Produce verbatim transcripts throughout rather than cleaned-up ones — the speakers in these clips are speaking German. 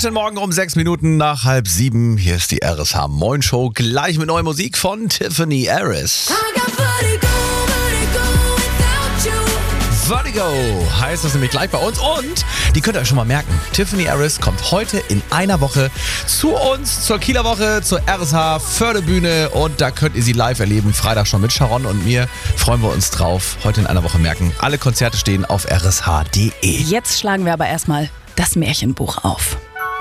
Guten Morgen um sechs Minuten nach halb sieben. Hier ist die R S H Moin Show. Gleich mit neuer Musik von Tiffany Harris. Vertigo heißt das nämlich gleich bei uns. Und die könnt ihr euch schon mal merken. Tiffany Harris kommt heute in einer Woche zu uns, zur Kieler Woche, zur R S H Förderbühne. Und da könnt ihr sie live erleben. Freitag schon mit Sharon und mir. Freuen wir uns drauf. Heute in einer Woche merken. Alle Konzerte stehen auf r s h punkt d e. Jetzt schlagen wir aber erstmal das Märchenbuch auf.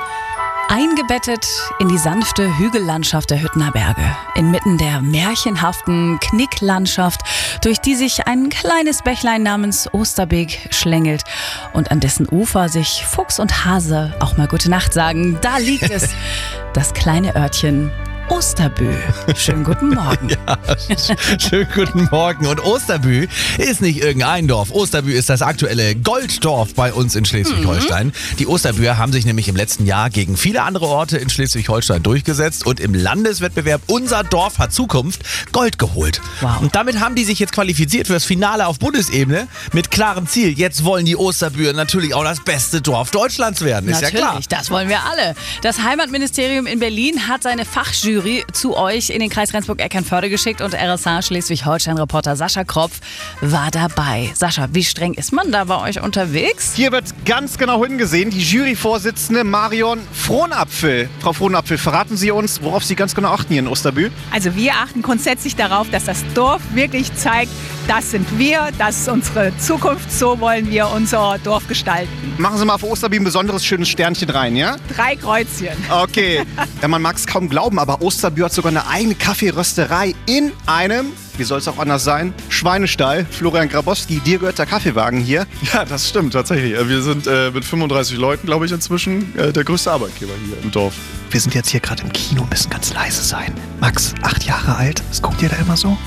Eingebettet in die sanfte Hügellandschaft der Hüttener Berge, inmitten der märchenhaften Knicklandschaft, durch die sich ein kleines Bächlein namens Osterbeek schlängelt und an dessen Ufer sich Fuchs und Hase auch mal Gute Nacht sagen, da liegt es, das kleine Örtchen Osterbü. Schönen guten Morgen. Ja, schönen guten Morgen. Und Osterbü ist nicht irgendein Dorf. Osterbü ist das aktuelle Golddorf bei uns in Schleswig-Holstein. Mhm. Die Osterbüer haben sich nämlich im letzten Jahr gegen viele andere Orte in Schleswig-Holstein durchgesetzt und im Landeswettbewerb Unser Dorf hat Zukunft Gold geholt. Wow. Und damit haben die sich jetzt qualifiziert für das Finale auf Bundesebene mit klarem Ziel. Jetzt wollen die Osterbüer natürlich auch das beste Dorf Deutschlands werden. Ist natürlich, ja klar. Das wollen wir alle. Das Heimatministerium in Berlin hat seine Fachjury zu euch in den Kreis Rendsburg-Eckernförde geschickt und R S H Schleswig-Holstein-Reporter Sascha Kropf war dabei. Sascha, wie streng ist man da bei euch unterwegs? Hier wird ganz genau hingesehen. Die Juryvorsitzende Marion Frohnapfel. Frau Frohnapfel, verraten Sie uns, worauf Sie ganz genau achten hier in Osterbü? Also wir achten grundsätzlich darauf, dass das Dorf wirklich zeigt, das sind wir, das ist unsere Zukunft, so wollen wir unser Dorf gestalten. Machen Sie mal auf Osterbü ein besonderes schönes Sternchen rein, ja? Drei Kreuzchen. Okay. Ja, man mag es kaum glauben, aber Osterbü hat sogar eine eigene Kaffeerösterei in einem, wie soll es auch anders sein, Schweinestall. Florian Grabowski, dir gehört der Kaffeewagen hier. Ja, das stimmt tatsächlich. Wir sind äh, mit fünfunddreißig Leuten, glaube ich, inzwischen äh, der größte Arbeitgeber hier im Dorf. Wir sind jetzt hier gerade im Kino, müssen ganz leise sein. Max, acht Jahre alt, was guckt ihr da immer so?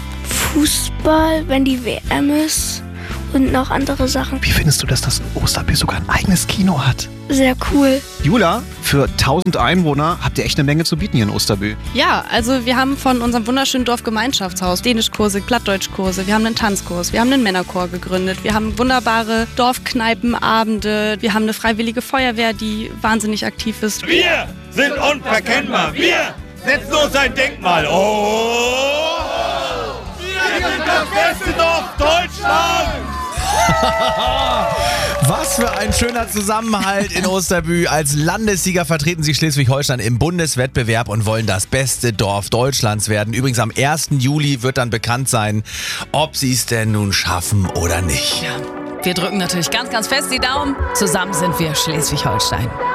Fußball, wenn die W M ist und noch andere Sachen. Wie findest du, dass das Osterbü sogar ein eigenes Kino hat? Sehr cool. Jula, für tausend Einwohner habt ihr echt eine Menge zu bieten hier in Osterbü. Ja, also wir haben von unserem wunderschönen Dorfgemeinschaftshaus Dänischkurse, Plattdeutschkurse, wir haben einen Tanzkurs, wir haben einen Männerchor gegründet, wir haben wunderbare Dorfkneipenabende, wir haben eine freiwillige Feuerwehr, die wahnsinnig aktiv ist. Wir sind unverkennbar, wir setzen uns ein Denkmal. Oh! Wir sind das beste Dorf Deutschlands! Was für ein schöner Zusammenhalt in Osterbü. Als Landessieger vertreten sie Schleswig-Holstein im Bundeswettbewerb und wollen das beste Dorf Deutschlands werden. Übrigens am ersten Juli wird dann bekannt sein, ob sie es denn nun schaffen oder nicht. Ja, wir drücken natürlich ganz, ganz fest die Daumen. Zusammen sind wir Schleswig-Holstein.